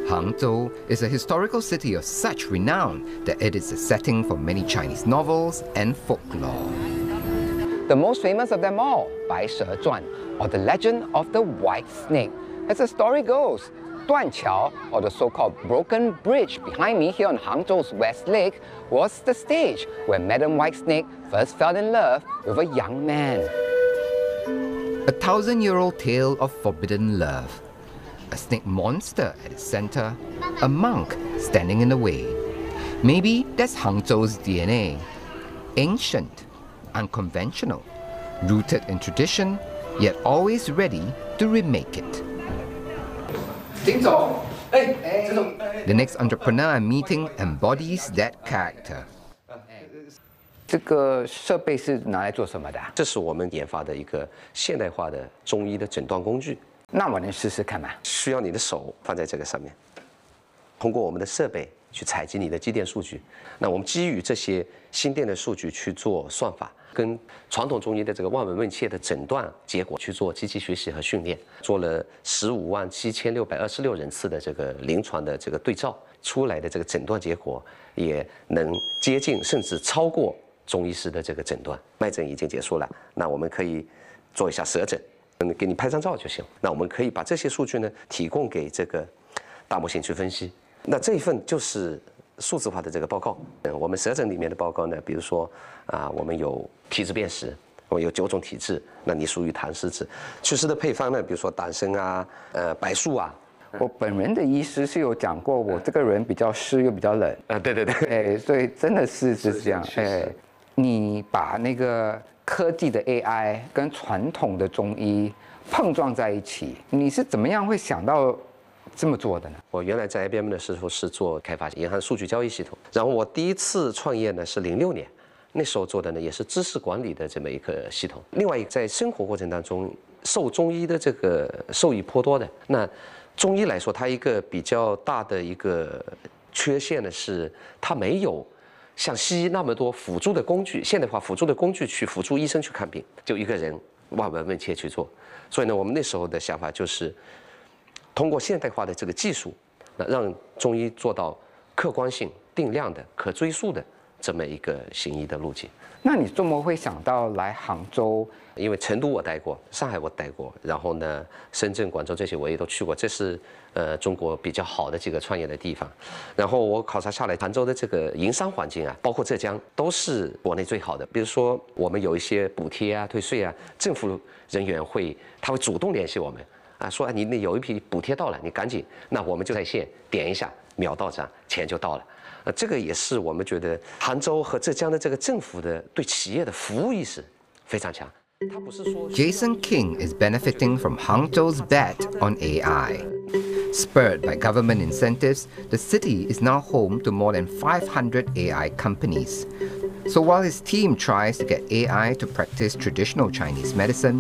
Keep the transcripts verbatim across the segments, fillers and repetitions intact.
Hangzhou is a historical city of such renown that it is the setting for many Chinese novels and folklore. The most famous of them all, Bai She Zhuan, or the legend of the white snake. As the story goes, Duanqiao, or the so-called broken bridge behind me here on Hangzhou's West Lake, was the stage where Madam Whitesnake first fell in love with a young man. A thousand-year-old tale of forbidden love. A snake monster at its center, a monk standing in the way. Maybe that's Hangzhou's D N A. Ancient, unconventional, rooted in tradition, yet always ready to remake it. The next entrepreneur I'm meeting embodies that character. 这个设备是拿来做什么的？ 这是我们研发的一个现代化的中医的诊断工具。 那我能试试看吗？ 需要你的手放在这个上面，通过我们的设备去采集你的肌电数据。那我们基于这些心电的数据去做算法，跟传统中医的这个望闻问切的诊断结果去做机器学习和训练，做了十五万七千六百二十六人次的这个临床的这个对照，出来的这个诊断结果也能接近甚至超过中医师的这个诊断。脉诊已经结束了，那我们可以做一下舌诊。 嗯，给你拍张照就行。那我们可以把这些数据呢提供给这个大模型去分析。那这一份就是数字化的这个报告。嗯，我们舌诊里面的报告呢，比如说啊，我们有体质辨识，我们有九种体质，那你属于痰湿质。祛湿的配方呢，比如说党参啊、呃白术啊。 我本人的医师是有讲过，我这个人比较湿又比较冷。 啊，对对对。 哎，所以真的是是这样。哎，你把那个 科技的 A I 跟传统的中医碰撞在一起，你是怎么样会想到这么做的呢？ 我原来在 I B M 的时候是做开发银行数据交易系统，然后我第一次创业呢是零六年，那时候做的呢也是知识管理的这么一个系统。另外一个在生活过程当中受中医的这个受益颇多的，那中医来说，它一个比较大的一个缺陷呢是它没有 像西医那么多辅助的工具，现代化辅助的工具去辅助医生去看病，就一个人望闻问切去做。所以呢，我们那时候的想法就是通过现代化的这个技术，那让中医做到客观性、定量的、可追溯的这么一个行医的路径。 那你怎么会想到来杭州？ 因为成都我待过，上海我待过，然后呢，深圳、广州这些我也都去过，这是呃中国比较好的几个创业的地方。然后我考察下来，杭州的这个营商环境啊，包括浙江，都是国内最好的。比如说我们有一些补贴啊、退税啊，政府人员会他会主动联系我们啊，说啊你那有一批补贴到了，你赶紧，那我们就在线点一下，秒到账，钱就到了。 呃，这个也是我们觉得杭州和浙江的这个政府的对企业的服务意识非常强。 Jason King is benefiting from Hangzhou's bet on A I. Spurred by government incentives, the city is now home to more than five hundred A I companies. So while his team tries to get A I to practice traditional Chinese medicine,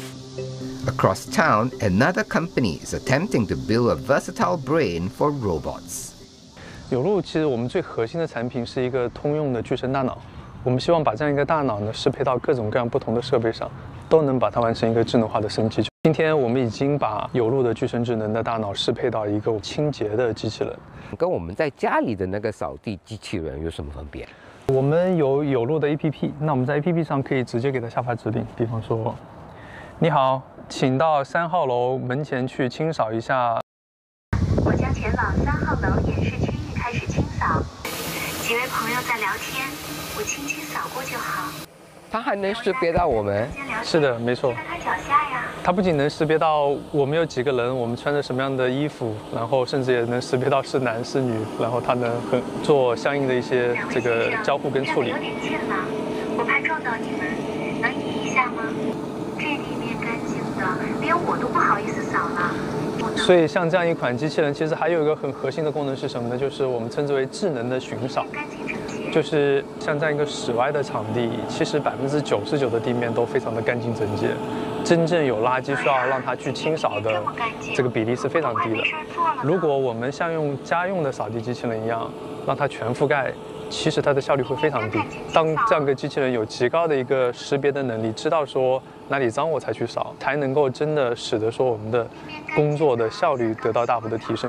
across town, another company is attempting to build a versatile brain for robots. 有路其实我们最核心的产品是一个通用的具身大脑。 我们希望把这样一个大脑呢适配到各种各样不同的设备上，都能把它完成一个智能化的升级。今天我们已经把有路的具身智能的大脑适配到一个清洁的机器人， 跟我们在家里的那个扫地机器人有什么分别？ 我们有有路的 A P P， 那我们在 A P P 上可以直接给它下发指令，比方说，你好，请到三号楼门前去清扫一下。 我将前往三号楼演示区域开始清扫，几位朋友在聊天。 我轻轻扫过就好。 它还能识别到我们？ 是的，没错。 它脚下呀。 它不仅能识别到我们有几个人，我们穿着什么样的衣服，然后甚至也能识别到是男是女，然后它能很做相应的一些这个交互跟处理。 有点近了，我怕撞到你们，能移一下吗？这地面干净的，连我都不好意思扫了。 所以，像这样一款机器人，其实还有一个很核心的功能是什么呢？就是我们称之为智能的巡扫。就是像这样一个室外的场地，其实百分之九十九的地面都非常的干净整洁，真正有垃圾需要让它去清扫的这个比例是非常低的。如果我们像用家用的扫地机器人一样，让它全覆盖，其实它的效率会非常低。当这样一个机器人有极高的一个识别的能力，知道说哪里脏我才去扫，才能够真的使得说我们的工作的效率得到大幅的提升。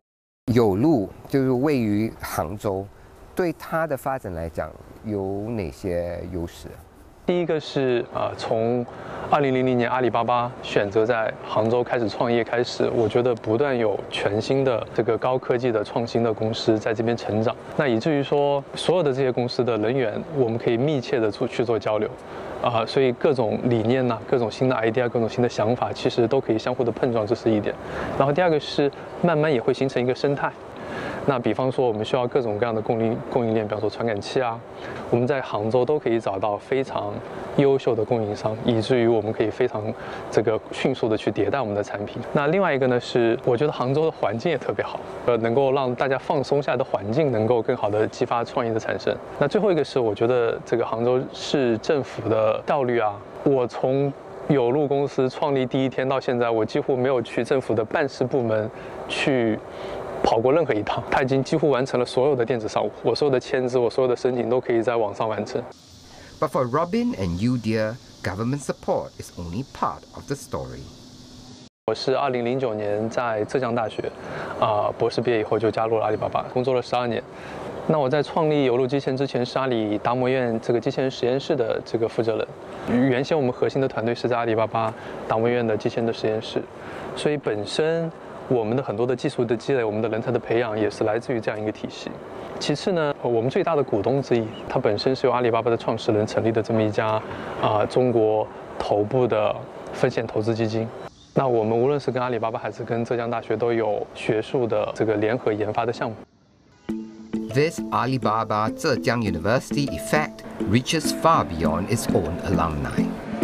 有路就是位于杭州，对它的发展来讲有哪些优势？ 第一个是呃，从二零零零年阿里巴巴选择在杭州开始创业开始，我觉得不断有全新的这个高科技的创新的公司在这边成长，那以至于说所有的这些公司的人员，我们可以密切的去去做交流，啊、呃，所以各种理念呐、啊，各种新的 idea， 各种新的想法，其实都可以相互的碰撞，这是一点。然后第二个是慢慢也会形成一个生态。那比方说，我们需要各种各样的供应供应链，比方说传感器啊，我们在杭州都可以找到非常优秀的供应商，以至于我们可以非常这个迅速的去迭代我们的产品。那另外一个呢，是我觉得杭州的环境也特别好，呃，能够让大家放松下来的环境，能够更好的激发创意的产生。那最后一个是，我觉得这个杭州市政府的效率啊，我从有路公司创立第一天到现在，我几乎没有去政府的办事部门去跑过任何一趟，他已经几乎完成了所有的电子商务，我所有的签字，我所有的申请都可以在网上完成。 But for Robin and you, dear, government support is only part of the story. 我是二零零九年在浙江大学，啊、呃，博士毕业以后就加入了阿里巴巴，工作了十二年。那我在创立有路机器人之前，是阿里达摩院这个机器人实验室的这个负责人。原先我们核心的团队是在阿里巴巴达摩院的机器人的实验室，所以本身我们的很多的技术的积累，我们的人才的培养也是来自于这样一个体系。其次呢，我们最大的股东之一，它本身是由阿里巴巴的创始人成立的这么一家啊、呃、中国头部的风险投资基金。那我们无论是跟阿里巴巴还是跟浙江大学都有学术的这个联合研发的项目。 This Alibaba Zhejiang University effect reaches far beyond its own alumni.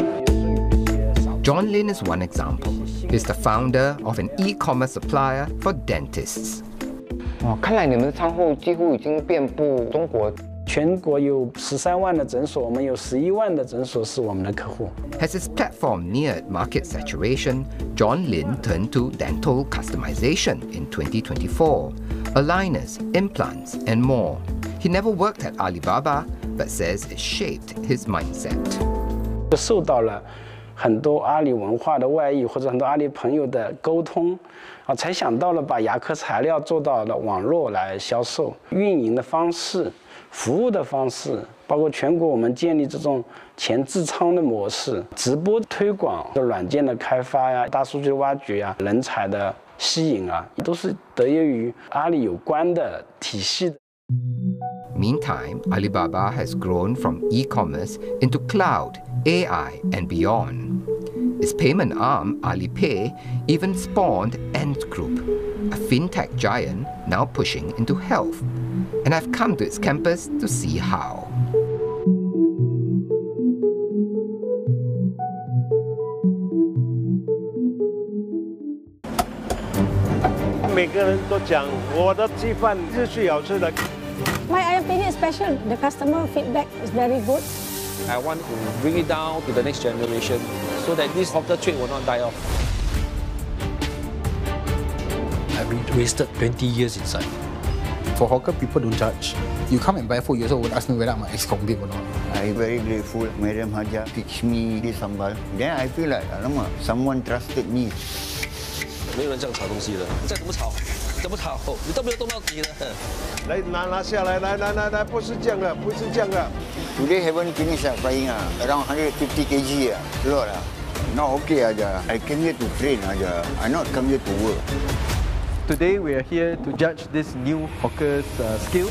John Lin is one example. He's the founder of an e-commerce supplier for dentists. 哦，看来你们的仓库几乎已经遍布中国。 全国有十三万的诊所，我们有十一万的诊所是我们的客户。 As his platform neared market saturation, John Lin turned to dental customization in twenty twenty-four, aligners, implants, and more. He never worked at Alibaba, but says it shaped his mindset. 受到了很多阿里文化的外溢，或者很多阿里朋友的沟通，啊，才想到了把牙科材料做到了网络来销售，运营的方式。服务的方式，包括全国我们建立这种前置仓的模式，直播推广的软件的开发呀，大数据的挖掘呀，人才的吸引啊，都是得益于阿里有关的体系的。 Meantime, Alibaba has grown from e-commerce into cloud, A I, and beyond. Its payment arm, Alipay, even spawned Ant Group, a fintech giant now pushing into health. And I've come to its campus to see how. 每个人都讲我的鸡饭是最好吃的。 My opinion is special. The customer feedback is very good. I want to bring it down to the next generation so that this hawker trade will not die off. I've wasted twenty years inside. For hawker, people don't judge. You come and buy food, you also would ask me whether I'm an ex-convict or not. I'm very grateful. Madam Haja teach me this sambal. Then I feel like, alamak, someone trusted me. 没有人这样炒东西的，再怎么炒，怎么炒，你都没有动到底的。 来拿拿下来，来来来来，不是这样的，不是这样的。 Today haven't finished uh, frying uh, around one hundred fifty kilograms uh, lot uh. Not okay aja. I came here to train aja. I not come here to work. Today we are here to judge this new hawker's uh, skill.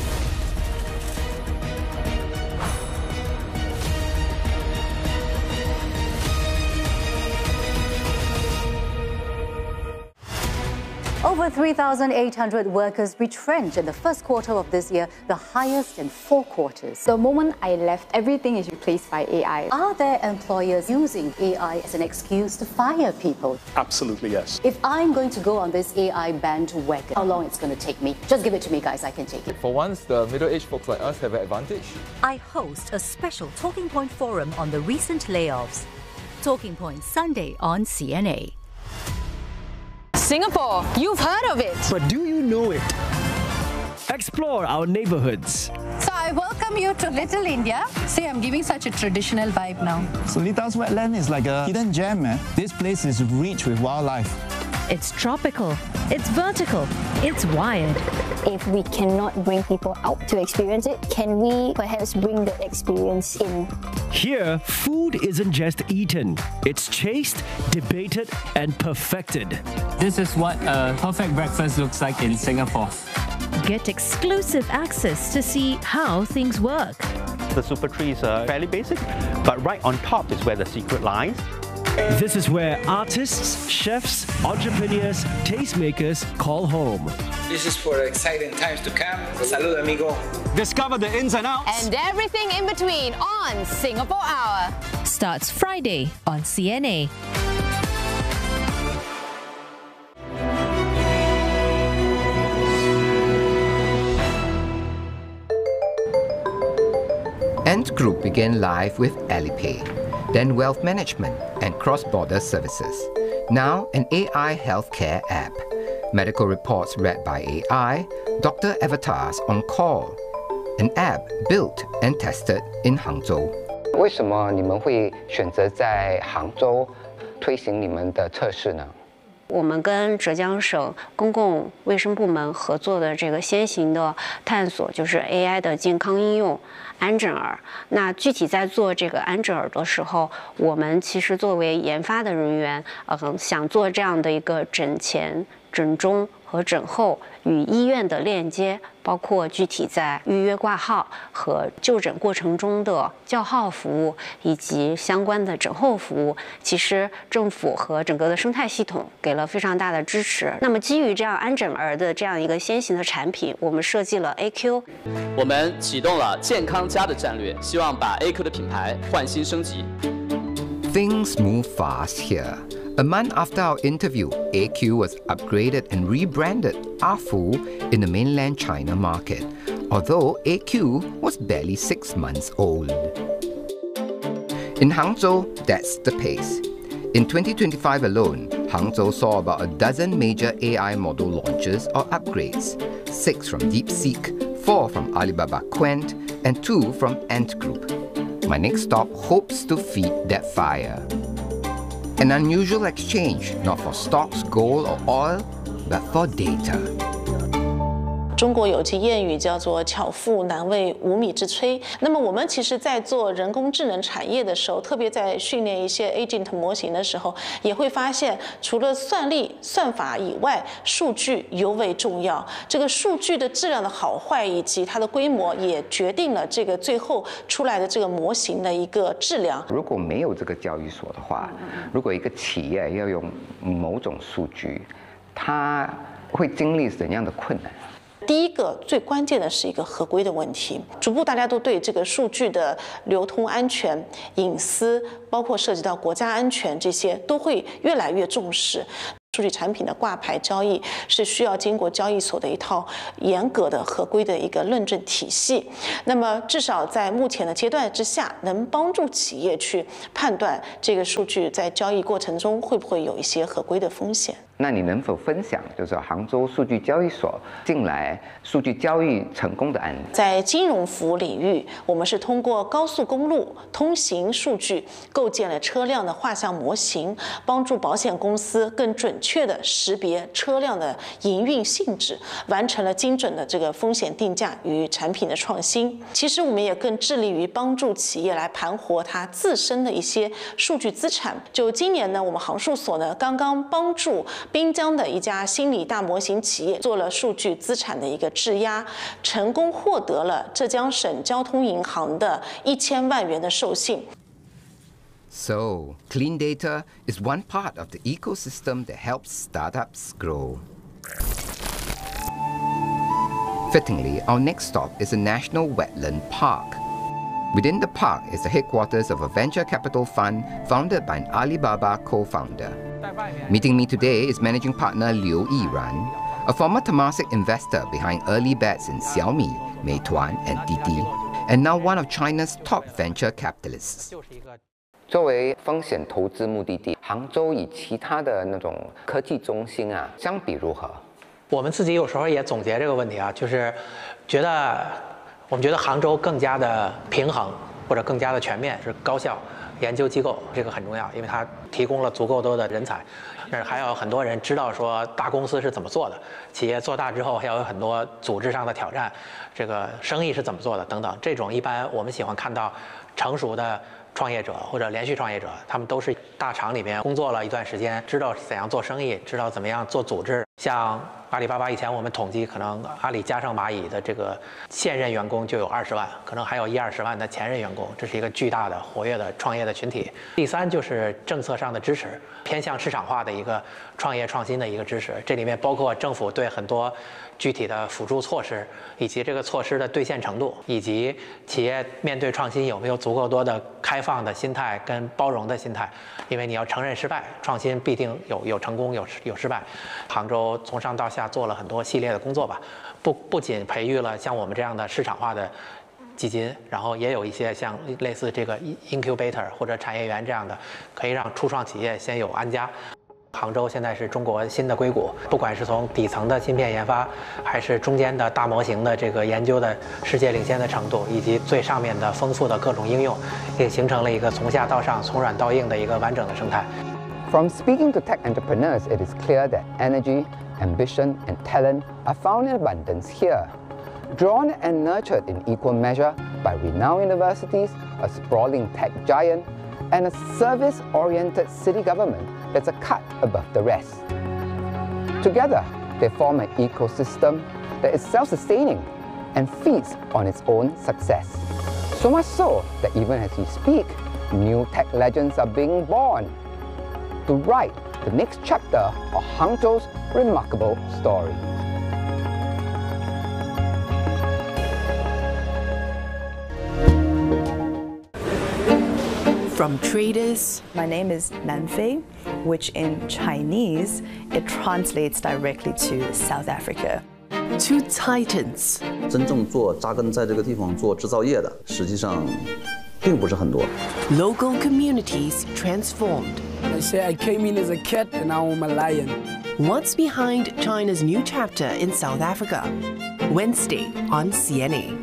Over three thousand eight hundred workers retrenched in the first quarter of this year, the highest in four quarters. The moment I left, everything is replaced by A I. Are there employers using A I as an excuse to fire people? Absolutely, yes. If I'm going to go on this A I bandwagon, how long it's going to take me? Just give it to me, guys. I can take it. For once, the middle-aged folks like us have an advantage. I host a special Talking Point forum on the recent layoffs. Talking Point Sunday on C N A. Singapore, you've heard of it. But do you know it? Explore our neighborhoods. So I welcome you to Little India. See, I'm giving such a traditional vibe now. Solitas Wetland is like a hidden gem, man. This place is rich with wildlife. It's tropical, it's vertical, it's wired. If we cannot bring people out to experience it, can we perhaps bring the experience in? Here, food isn't just eaten, it's chased, debated, and perfected. This is what a perfect breakfast looks like in Singapore. Get exclusive access to see how things work. The super trees are fairly basic, but right on top is where the secret lies. This is where artists, chefs, entrepreneurs, tastemakers call home. This is for exciting times to come. Salud, amigo. Discover the ins and outs. And everything in between on Singapore Hour. Starts Friday on C N A. Ant Group began life with Alipay, then wealth management and cross-border services. Now an A I healthcare app. Medical reports read by A I, doctor avatars on call. An app built and tested in Hangzhou. 为什么你们会选择在杭州推行你们的测试呢？ 我们跟浙江省公共卫生部门合作的这个先行的探索，就是 A I 的健康应用安诊儿。那具体在做这个安诊儿的时候，我们其实作为研发的人员，呃，想做这样的一个诊前、诊中和诊后与医院的链接，包括具体在预约挂号和就诊过程中的叫号服务，以及相关的诊后服务，其实政府和整个的生态系统给了非常大的支持。那么基于这样安诊儿的这样一个先行的产品，我们设计了 A Q。 我们启动了健康家的战略，希望把 A Q 的品牌换新升级。 Things move fast here. A month after our interview, A Q was upgraded and rebranded Afu in the mainland China market, although A Q was barely six months old. In Hangzhou, that's the pace. In twenty twenty-five alone, Hangzhou saw about a dozen major A I model launches or upgrades, six from DeepSeek, four from Alibaba Quent, and two from Ant Group. My next stop hopes to feed that fire. An unusual exchange, not for stocks, gold or oil, but for data. 中国有句谚语叫做“巧妇难为无米之炊”。那么我们其实，在做人工智能产业的时候，特别在训练一些 agent 模型的时候，也会发现，除了算力、算法以外，数据尤为重要。这个数据的质量的好坏以及它的规模，也决定了这个最后出来的这个模型的一个质量。 如果没有这个交易所的话，如果一个企业要用某种数据，它会经历怎样的困难？ 第一个最关键的是一个合规的问题，逐步大家都对这个数据的流通安全、隐私，包括涉及到国家安全这些，都会越来越重视。 数据产品的挂牌交易是需要经过交易所的一套严格的合规的一个论证体系。那么，至少在目前的阶段之下，能帮助企业去判断这个数据在交易过程中会不会有一些合规的风险。 那你能否分享，就是杭州数据交易所近来数据交易成功的案例？ 在金融服务领域，我们是通过高速公路通行数据构建了车辆的画像模型，帮助保险公司更准确地识别车辆的营运性质，完成了精准的这个风险定价与产品的创新。其实我们也更致力于帮助企业来盘活它自身的一些数据资产。就今年呢，我们杭数所呢刚刚帮助 滨江的一家心理大模型企业做了数据资产的一个质押，成功获得了浙江省交通银行的一千万元的授信。 So, clean data is one part of the ecosystem that helps startups grow. Fittingly, our next stop is a national wetland park. Within the park is the headquarters of a venture capital fund founded by an Alibaba co-founder. Meeting me today is managing partner Liu Yiran, a former Temasek investor behind early bets in Xiaomi, Meituan, and Didi, and now one of China's top venture capitalists. 作为风险投资目的地，杭州与其他的那种科技中心啊相比如何？ 我们自己有时候也总结这个问题啊，就是觉得我们觉得杭州更加的平衡或者更加的全面，是高效， 研究机构，这个很重要，因为它提供了足够多的人才。但是还要有很多人知道说大公司是怎么做的，企业做大之后还要有很多组织上的挑战，这个生意是怎么做的等等。这种一般我们喜欢看到成熟的创业者或者连续创业者，他们都是大厂里面工作了一段时间，知道怎样做生意，知道怎么样做组织。像阿里巴巴以前我们统计，可能阿里加上蚂蚁的这个现任员工就有二十万，可能还有一二十万的前任员工，这是一个巨大的活跃的创业的群体。第三就是政策上的支持，偏向市场化的一个创业创新的一个支持，这里面包括政府对很多具体的辅助措施，以及这个措施的兑现程度，以及企业面对创新有没有足够多的开放的心态跟包容的心态。因为你要承认失败，创新必定有有成功有有失败。杭州从上到下做了很多系列的工作吧，不不仅培育了像我们这样的市场化的基金，然后也有一些像类似这个 incubator 或者产业园这样的，可以让初创企业先有安家。杭州现在是中国新的硅谷，不管是从底层的芯片研发，还是中间的大模型的这个研究的世界领先的程度，以及最上面的丰富的各种应用，也形成了一个从下到上、从软到硬的一个完整的生态。 From speaking to tech entrepreneurs, it is clear that energy, ambition, and talent are found in abundance here. Drawn and nurtured in equal measure by renowned universities, a sprawling tech giant, and a service-oriented city government that's a cut above the rest. Together, they form an ecosystem that is self-sustaining and feeds on its own success. So much so that even as we speak, new tech legends are being born to write the next chapter of Hangzhou's remarkable story. From traders, my name is Nanfei, which in Chinese, it translates directly to South Africa. To titans. 真正做扎根在这个地方做制造业的，实际上并不是很多。 Local communities transformed. I say I came in as a cat and now I'm a lion. What's behind China's new chapter in South Africa? Wednesday on C N A.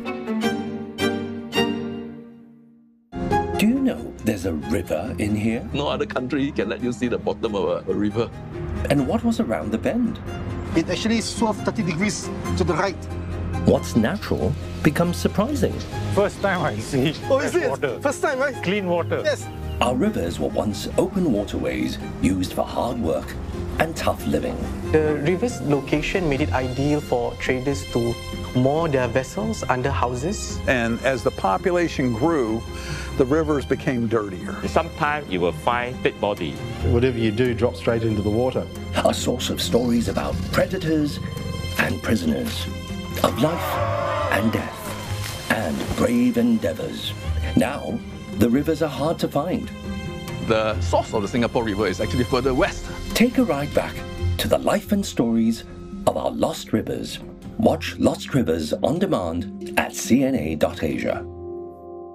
Do you know there's a river in here? No other country can let you see the bottom of a, a river. And what was around the bend? It actually swerved thirty degrees to the right. What's natural becomes surprising. First time I see oh, is it? water. First time, right? Clean water. Yes. Our rivers were once open waterways used for hard work and tough living. The river's location made it ideal for traders to moor their vessels under houses. And as the population grew, the rivers became dirtier. Sometimes you will find dead body. Whatever you do drops straight into the water. A source of stories about predators and prisoners, of life and death, and brave endeavors. Now, the rivers are hard to find. The source of the Singapore River is actually further west. Take a ride back to the life and stories of our lost rivers. Watch Lost Rivers on demand at C N A dot Asia.